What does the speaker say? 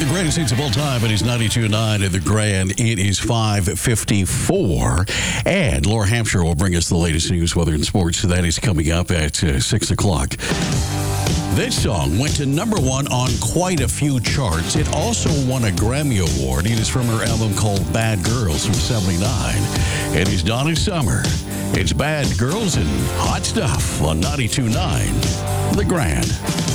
the greatest hits of all time. It is 92.9 at the Grand. It is 5:54. And Laura Hampshire will bring us the latest news, weather, and sports. So that is coming up at 6 o'clock. This song went to number one on quite a few charts. It also won a Grammy Award. It is from her album called Bad Girls from 79. It is Donna Summer. It's Bad Girls and Hot Stuff on 92.9 The Grand.